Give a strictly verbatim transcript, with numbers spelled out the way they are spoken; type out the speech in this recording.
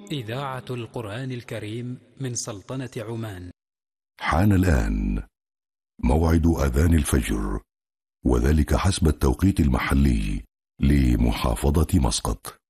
إذاعة القرآن الكريم من سلطنة عمان. حان الآن موعد أذان الفجر، وذلك حسب التوقيت المحلي لمحافظة مسقط.